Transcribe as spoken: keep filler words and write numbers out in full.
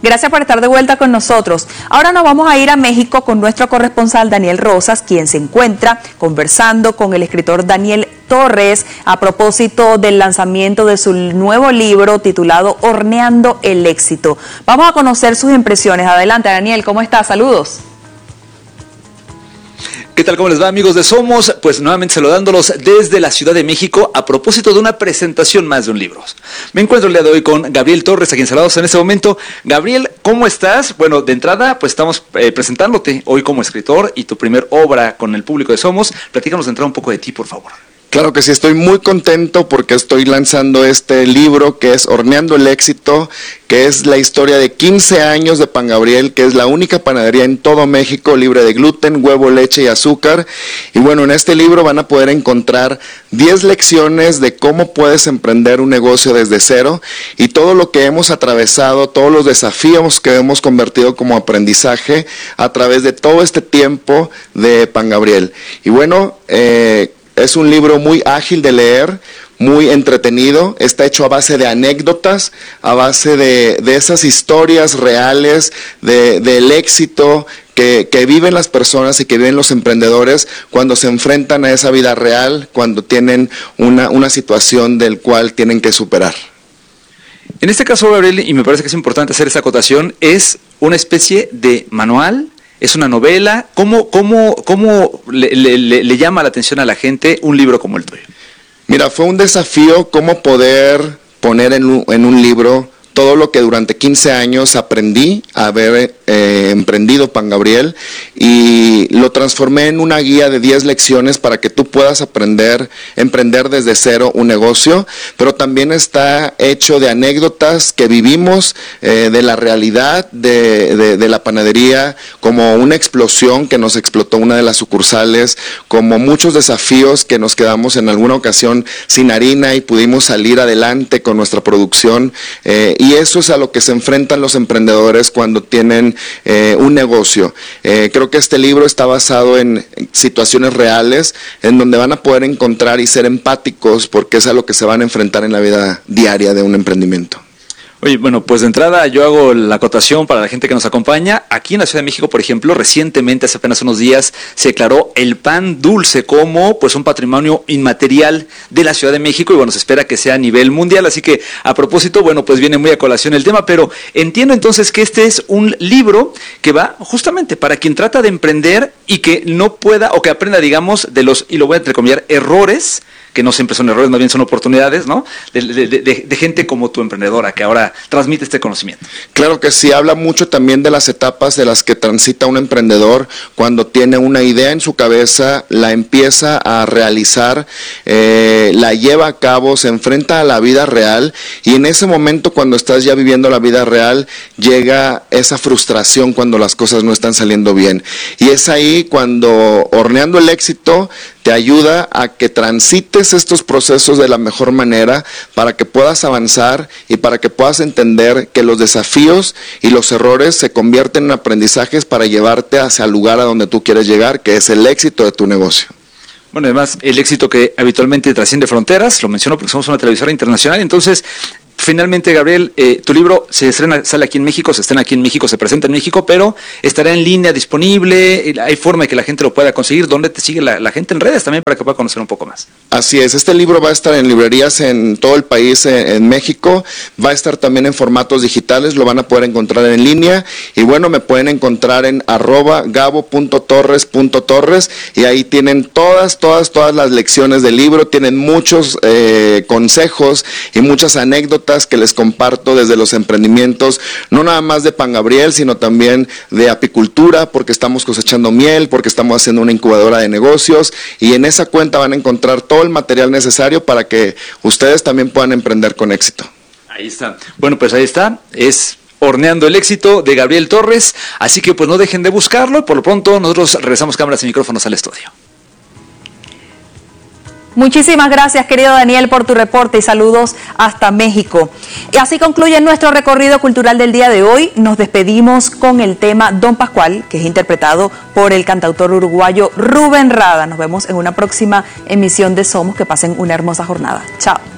Gracias por estar de vuelta con nosotros. Ahora nos vamos a ir a México con nuestro corresponsal Daniel Rosas, quien se encuentra conversando con el escritor Daniel Torres a propósito del lanzamiento de su nuevo libro titulado Horneando el Éxito. Vamos a conocer sus impresiones. Adelante, Daniel, ¿cómo estás? Saludos. ¿Qué tal? ¿Cómo les va, amigos de Somos? Pues nuevamente saludándolos desde la Ciudad de México a propósito de una presentación más de un libro. Me encuentro el día de hoy con Gabriel Torres, a quien saludamos en este momento. Gabriel, ¿cómo estás? Bueno, de entrada, pues estamos eh, presentándote hoy como escritor y tu primer obra con el público de Somos. Platícanos de entrada un poco de ti, por favor. Claro que sí, estoy muy contento porque estoy lanzando este libro que es Horneando el Éxito, que es la historia de quince años de Pan Gabriel, que es la única panadería en todo México libre de gluten, huevo, leche y azúcar. Y bueno, en este libro van a poder encontrar diez lecciones de cómo puedes emprender un negocio desde cero y todo lo que hemos atravesado, todos los desafíos que hemos convertido como aprendizaje a través de todo este tiempo de Pan Gabriel. Y bueno, eh... es un libro muy ágil de leer, muy entretenido, está hecho a base de anécdotas, a base de, de esas historias reales, de, del éxito que, que viven las personas y que viven los emprendedores cuando se enfrentan a esa vida real, cuando tienen una, una situación del cual tienen que superar. En este caso, Gabriel, y me parece que es importante hacer esa acotación, es una especie de manual. ¿Es una novela? ¿Cómo, cómo, cómo le, le, le llama la atención a la gente un libro como el tuyo? Mira, fue un desafío cómo poder poner en un, en un libro todo lo que durante quince años aprendí a haber eh, emprendido Pan Gabriel y lo transformé en una guía de diez lecciones para que tú puedas aprender, emprender desde cero un negocio, pero también está hecho de anécdotas que vivimos, eh, de la realidad de, de, de la panadería, como una explosión que nos explotó una de las sucursales, como muchos desafíos que nos quedamos en alguna ocasión sin harina y pudimos salir adelante con nuestra producción, eh, y eso es a lo que se enfrentan los emprendedores cuando tienen eh, un negocio. Eh, creo que este libro está basado en situaciones reales, en donde van a poder encontrar y ser empáticos, porque es a lo que se van a enfrentar en la vida diaria de un emprendimiento. Oye, bueno, pues de entrada yo hago la acotación para la gente que nos acompaña. Aquí en la Ciudad de México, por ejemplo, recientemente, hace apenas unos días, se declaró el pan dulce como pues un patrimonio inmaterial de la Ciudad de México y bueno, se espera que sea a nivel mundial. Así que a propósito, bueno, pues viene muy a colación el tema, pero entiendo entonces que este es un libro que va justamente para quien trata de emprender y que no pueda o que aprenda, digamos, de los, y lo voy a entrecomillar, errores, que no siempre son errores, más bien son oportunidades, ¿no? De, de, de, de gente como tu emprendedora, que ahora transmite este conocimiento. Claro que sí, habla mucho también de las etapas de las que transita un emprendedor cuando tiene una idea en su cabeza, la empieza a realizar, eh, la lleva a cabo, se enfrenta a la vida real y en ese momento cuando estás ya viviendo la vida real, llega esa frustración cuando las cosas no están saliendo bien. Y es ahí cuando Horneando el Éxito te ayuda a que transites estos procesos de la mejor manera para que puedas avanzar y para que puedas entender que los desafíos y los errores se convierten en aprendizajes para llevarte hacia el lugar a donde tú quieres llegar, que es el éxito de tu negocio. Bueno, además, el éxito que habitualmente trasciende fronteras, lo menciono porque somos una televisora internacional, entonces... Finalmente, Gabriel, eh, tu libro se estrena, sale aquí en México, se estrena aquí en México, se presenta en México, pero estará en línea disponible, hay forma de que la gente lo pueda conseguir. ¿Dónde te sigue la, la gente en redes también para que pueda conocer un poco más? Así es, este libro va a estar en librerías en todo el país, en, en México, va a estar también en formatos digitales, lo van a poder encontrar en línea y bueno, me pueden encontrar en arroba gabo punto torres punto torres y ahí tienen todas, todas, todas las lecciones del libro, tienen muchos eh, consejos y muchas anécdotas que les comparto desde los emprendimientos, no nada más de Pan Gabriel, sino también de apicultura, porque estamos cosechando miel, porque estamos haciendo una incubadora de negocios, y en esa cuenta van a encontrar todo el material necesario para que ustedes también puedan emprender con éxito. Ahí está. Bueno, pues ahí está. Es Horneando el Éxito de Gabriel Torres, así que pues no dejen de buscarlo. Por lo pronto nosotros regresamos cámaras y micrófonos al estudio. Muchísimas gracias, querido Daniel, por tu reporte y saludos hasta México. Y así concluye nuestro recorrido cultural del día de hoy. Nos despedimos con el tema Don Pascual, que es interpretado por el cantautor uruguayo Rubén Rada. Nos vemos en una próxima emisión de Somos. Que pasen una hermosa jornada. Chao.